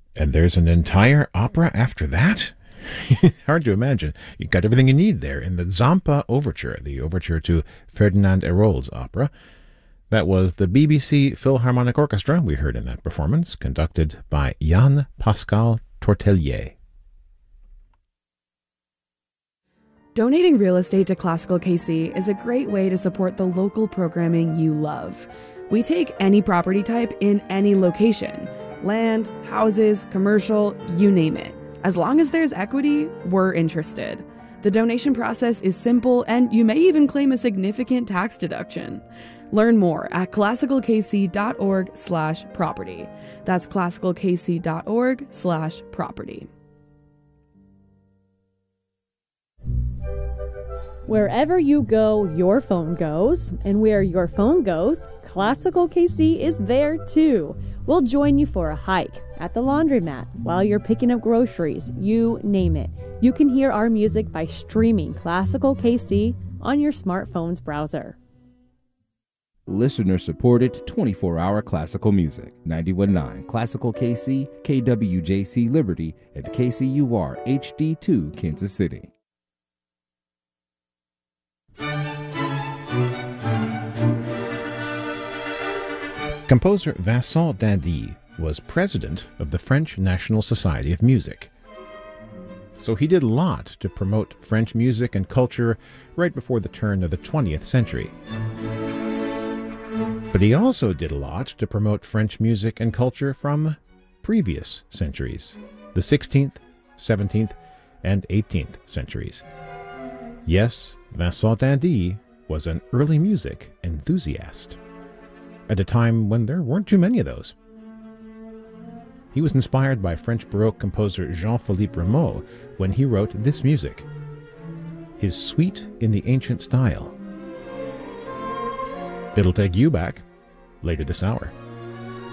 And there's an entire opera after that? Hard to imagine. You got everything you need there in the Zampa Overture, the overture to Ferdinand Hérold's opera. That was the BBC Philharmonic Orchestra we heard in that performance, conducted by Jan Pascal Tortelier. Donating real estate to Classical KC is a great way to support the local programming you love. We take any property type in any location. Land, houses, commercial, you name it. As long as there's equity, we're interested. The donation process is simple, and you may even claim a significant tax deduction. Learn more at classicalkc.org/property. That's classicalkc.org/property. Wherever you go, your phone goes. And where your phone goes, Classical KC is there too. We'll join you for a hike, at the laundromat, while you're picking up groceries, you name it. You can hear our music by streaming Classical KC on your smartphone's browser. Listener-supported 24-hour classical music. 91.9 Classical KC, KWJC Liberty, and KCUR HD2 Kansas City. Composer Vincent d'Indy was president of the French National Society of Music. So he did a lot to promote French music and culture right before the turn of the 20th century. But he also did a lot to promote French music and culture from previous centuries, the 16th, 17th, and 18th centuries. Yes, Vincent d'Indy was an early music enthusiast, at a time when there weren't too many of those. He was inspired by French Baroque composer Jean-Philippe Rameau when he wrote this music, his Suite in the Ancient Style. It'll take you back later this hour.